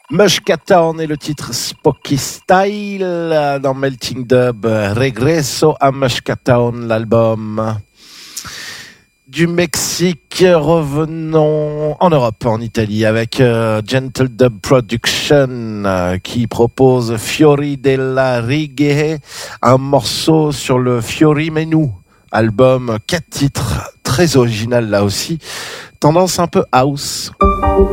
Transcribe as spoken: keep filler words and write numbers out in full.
Mushkatown est le titre Spooky Style dans Melting Dub. Regresso a Mushkatown, l'album. Du Mexique, revenons en Europe, en Italie, avec euh, Gentle Dub Production euh, qui propose Fiori della Righe, un morceau sur le Fiori Menu, album, quatre titres, très original là aussi, tendance un peu house.